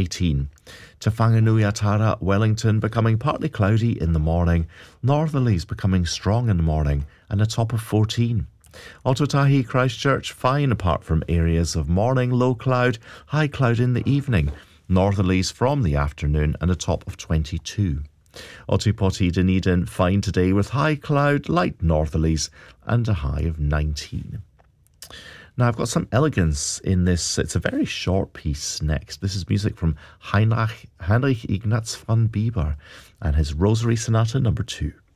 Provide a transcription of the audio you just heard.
18. Te Whanganui-a-Tara, Wellington becoming partly cloudy in the morning, northerlies becoming strong in the morning and a top of 14. Ōtautahi, Christchurch, fine apart from areas of morning, low cloud, high cloud in the evening, northerlies from the afternoon and a top of 22. Ōtepoti, Dunedin, fine today with high cloud, light northerlies and a high of 19. Now I've got some elegance in this. It's a very short piece next. This is music from Heinrich Ignaz van Bieber and his Rosary Sonata number 2.